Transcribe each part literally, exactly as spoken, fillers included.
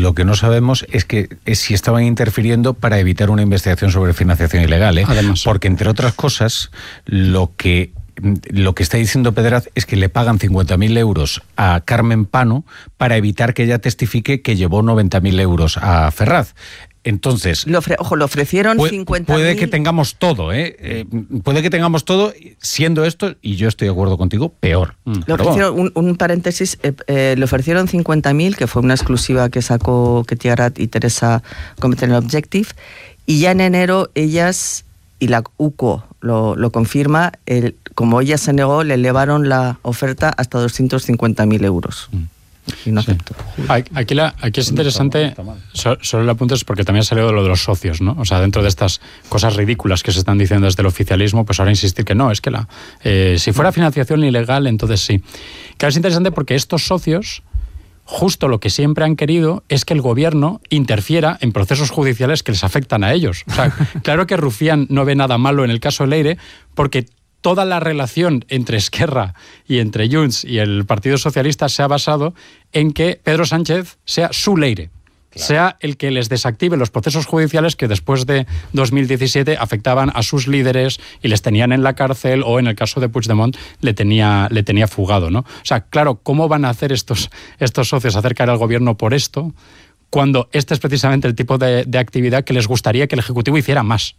lo que no sabemos es que es si estaban interfiriendo para evitar una investigación sobre financiación ilegal, ¿eh? Además. Porque, entre otras cosas, lo que... Lo que está diciendo Pedraz es que le pagan cincuenta mil euros a Carmen Pano para evitar que ella testifique que llevó noventa mil euros a Ferraz. Entonces, le ofre, ojo, le ofrecieron puede, cincuenta mil. Puede que tengamos todo, ¿eh? eh puede que tengamos todo, siendo esto, y yo estoy de acuerdo contigo, peor. Mm. Le ofrecieron, un, un paréntesis, eh, eh, le ofrecieron cincuenta mil, que fue una exclusiva que sacó Ketty Arad y Teresa Gómez en el Objective, y ya en enero ellas, y la U C O lo, lo confirma, el, como ella se negó, le elevaron la oferta hasta doscientos cincuenta mil euros. Mm. Y no aceptó. Sí. Aquí, la, aquí es interesante, solo el apunte es porque también ha salido lo de los socios, ¿no? O sea, dentro de estas cosas ridículas que se están diciendo desde el oficialismo, pues ahora insistir que no, es que la eh, si fuera financiación ilegal, entonces sí. Claro, es interesante porque estos socios, justo lo que siempre han querido es que el gobierno interfiera en procesos judiciales que les afectan a ellos. O sea, claro que Rufián no ve nada malo en el caso Leire, porque toda la relación entre Esquerra y entre Junts y el Partido Socialista se ha basado en que Pedro Sánchez sea su Leire, claro, sea el que les desactive los procesos judiciales que después de dos mil diecisiete afectaban a sus líderes y les tenían en la cárcel, o en el caso de Puigdemont le tenía, le tenía fugado, ¿no? O sea, claro, ¿cómo van a hacer estos, estos socios acercar al gobierno por esto, cuando este es precisamente el tipo de, de actividad que les gustaría que el Ejecutivo hiciera más?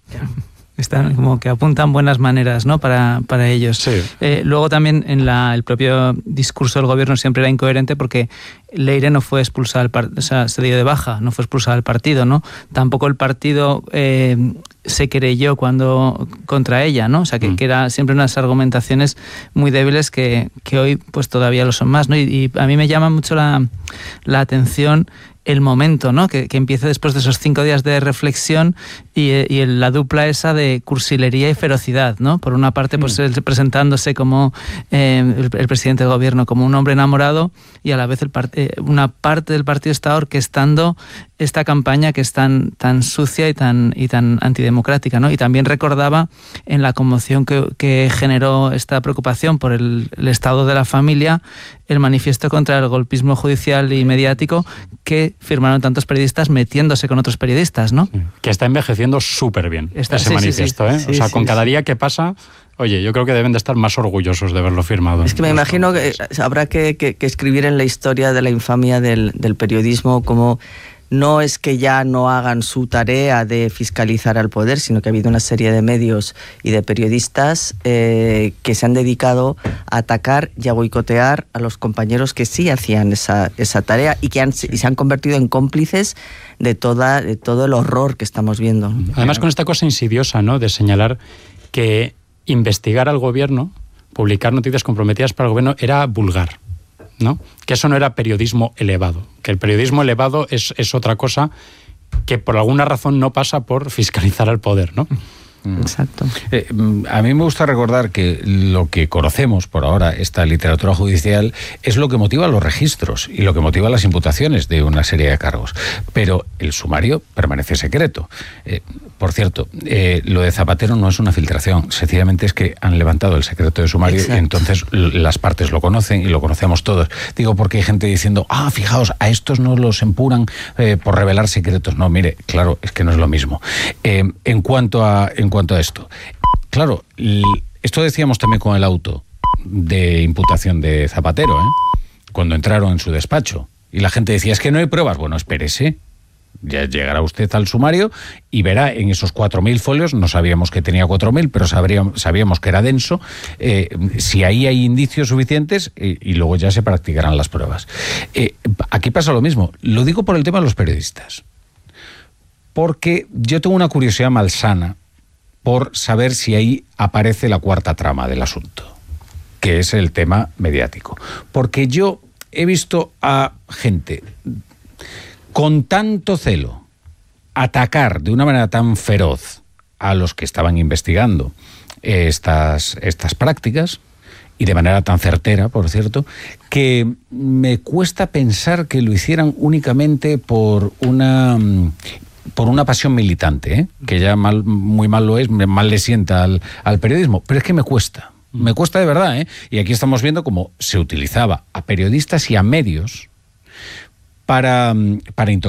Están como que apuntan buenas maneras, ¿no? para, para ellos. Sí. Eh, luego también en la, el propio discurso del gobierno siempre era incoherente porque Leire no fue expulsada, del part- o sea, se dio de baja, no fue expulsada del partido, ¿no? Tampoco el partido eh, se querelló cuando contra ella, ¿no? O sea, que, mm. que era siempre unas argumentaciones muy débiles que, que hoy pues todavía lo son más, ¿no? Y, y a mí me llama mucho la, la atención el momento, ¿no? Que, que empieza después de esos cinco días de reflexión y, y la dupla esa de cursilería y ferocidad, ¿no? Por una parte, pues él presentándose como eh, el, el presidente del gobierno como un hombre enamorado, y a la vez el part- eh, una parte del partido está orquestando esta campaña que es tan, tan sucia y tan, y tan antidemocrática, ¿no? Y también recordaba en la conmoción que, que generó esta preocupación por el, el estado de la familia, el manifiesto contra el golpismo judicial y mediático que firmaron tantos periodistas metiéndose con otros periodistas, ¿no? Sí, que está envejeciendo súper bien está, ese sí, manifiesto, sí, sí. ¿eh? Sí, o sea, sí, con sí, cada sí. día que pasa, oye, yo creo que deben de estar más orgullosos de haberlo firmado. Es que me imagino que habrá que, que, que escribir en la historia de la infamia del, del periodismo como no es que ya no hagan su tarea de fiscalizar al poder, sino que ha habido una serie de medios y de periodistas eh, que se han dedicado a atacar y a boicotear a los compañeros que sí hacían esa, esa tarea y que han, y se han convertido en cómplices de, toda, de todo el horror que estamos viendo. Además, con esta cosa insidiosa, ¿no?, de señalar que investigar al gobierno, publicar noticias comprometidas para el gobierno, era vulgar, ¿no? Que eso no era periodismo elevado, que el periodismo elevado es, es otra cosa que por alguna razón no pasa por fiscalizar al poder, ¿no? Exacto. Eh, a mí me gusta recordar que lo que conocemos por ahora, esta literatura judicial, es lo que motiva los registros y lo que motiva las imputaciones de una serie de cargos. Pero el sumario permanece secreto. Eh, por cierto, eh, lo de Zapatero no es una filtración, sencillamente es que han levantado el secreto de sumario. Exacto. Y entonces las partes lo conocen y lo conocemos todos. Digo, porque hay gente diciendo, ah, fijaos, a estos no los empuran eh, por revelar secretos. No, mire, claro, es que no es lo mismo. Eh, en cuanto a... En cuanto a esto, claro, esto decíamos también con el auto de imputación de Zapatero, ¿eh? Cuando entraron en su despacho y la gente decía, es que no hay pruebas. Bueno, espérese, ya llegará usted al sumario y verá en esos cuatro mil folios, no sabíamos que tenía cuatro mil, pero sabríamos, sabíamos que era denso, eh, si ahí hay indicios suficientes eh, y luego ya se practicarán las pruebas. Eh, aquí pasa lo mismo, lo digo por el tema de los periodistas, porque yo tengo una curiosidad malsana por saber si ahí aparece la cuarta trama del asunto, que es el tema mediático. Porque yo he visto a gente con tanto celo atacar de una manera tan feroz a los que estaban investigando estas, estas prácticas, y de manera tan certera, por cierto, que me cuesta pensar que lo hicieran únicamente por una... por una pasión militante, ¿eh? Que ya mal, muy mal lo es, mal le sienta al, al periodismo, pero es que me cuesta, me cuesta de verdad, ¿eh? Y aquí estamos viendo cómo se utilizaba a periodistas y a medios para, para